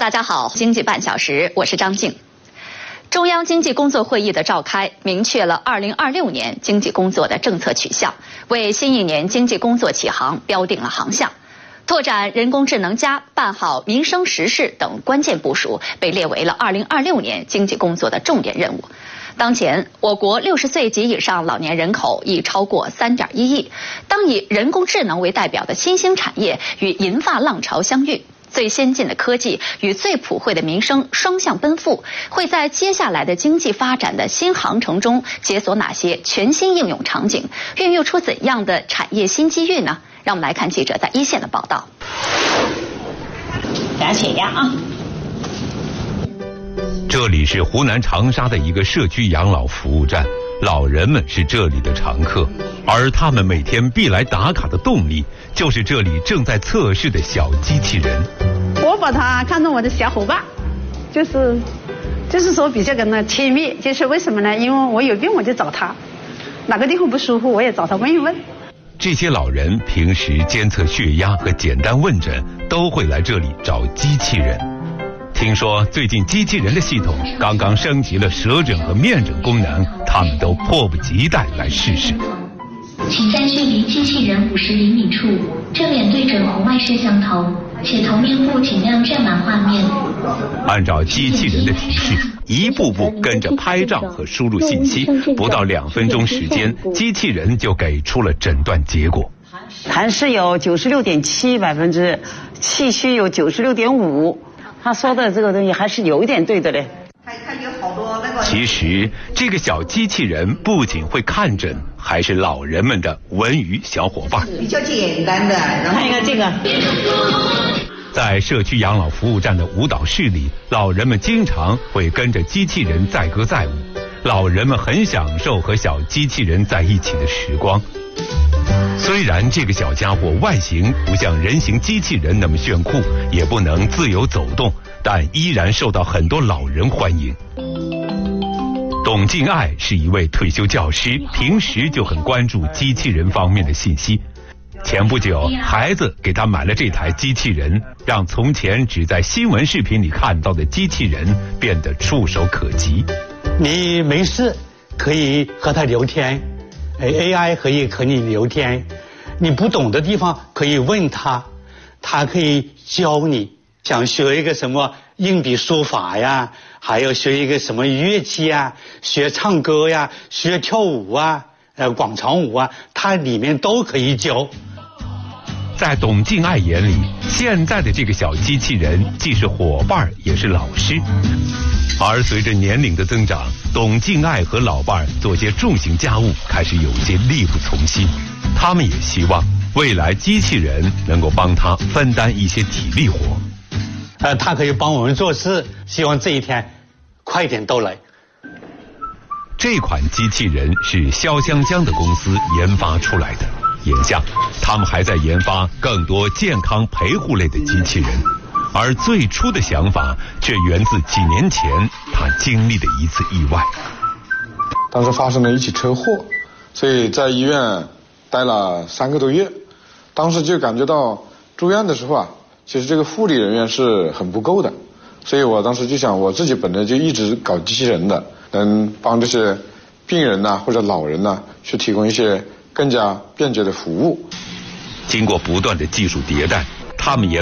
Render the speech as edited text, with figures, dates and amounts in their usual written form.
大家好，经济半小时，我是张静。中央经济工作会议的召开，明确了2026年经济工作的政策取向，为新一年经济工作起航标定了航向。拓展人工智能加、办好民生时事等关键部署，被列为了2026年经济工作的重点任务。当前，我国60岁及以上老年人口已超过3.1亿。当以人工智能为代表的新兴产业与银发浪潮相遇，最先进的科技与最普惠的民生双向奔赴，会在接下来的经济发展的新航程中解锁哪些全新应用场景，孕育出怎样的产业新机遇呢？让我们来看记者在一线的报道。量血压啊！ 这里是湖南长沙的一个社区养老服务站，老人们是这里的常客，而他们每天必来打卡的动力，就是这里正在测试的小机器人。 我把它看成我的小伙伴，就是说比较跟他亲密，就是为什么呢？因为我有病我就找他，哪个地方不舒服我也找他问一问。 这些老人平时监测血压和简单问诊都会来这里找机器人。听说最近机器人的系统刚刚升级了舌诊和面诊功能，他们都迫不及待来试试。 请在距离机器人50厘米处，正脸对准红外摄像头，且头面部尽量占满画面。 按照机器人的提示，一步步跟着拍照和输入信息，不到2分钟时间，机器人就给出了诊断结果。 痰湿有96.7%，气虚有96.5%。他说的这个东西还是有一点对的嘞。 其实这个小机器人不仅会看诊，还是老人们的文娱小伙伴。 比较简单的，看一个这个。 在社区养老服务站的舞蹈室里，老人们经常会跟着机器人载歌载舞。老人们很享受和小机器人在一起的时光。虽然这个小家伙外形不像人形机器人那么炫酷，也不能自由走动，但依然受到很多老人欢迎。董静爱是一位退休教师，平时就很关注机器人方面的信息。前不久，孩子给他买了这台机器人，让从前只在新闻视频里看到的机器人变得触手可及。 你没事可以和他聊天，AI 可以和你聊天，你不懂的地方可以问他，他可以教你。想学一个什么硬笔书法呀，还有学一个什么乐器啊，学唱歌呀，学跳舞啊，广场舞啊，它里面都可以教。 在董静爱眼里，现在的这个小机器人既是伙伴也是老师。而随着年龄的增长，董静爱和老伴做些重型家务开始有些力不从心。他们也希望未来机器人能够帮他分担一些体力活。 他可以帮我们做事，希望这一天快点到来。 这款机器人是潇湘江的公司研发出来的，眼下他们还在研发更多健康陪护类的机器人。而最初的想法却源自几年前他经历的一次意外。 当时发生了一起车祸，所以在医院待了3个多月。当时就感觉到住院的时候啊，其实这个护理人员是很不够的，所以我当时就想，我自己本来就一直搞机器人的，能帮这些病人呐或者老人呐去提供一些更加便捷的服务。 经过不断的技术迭代，他们研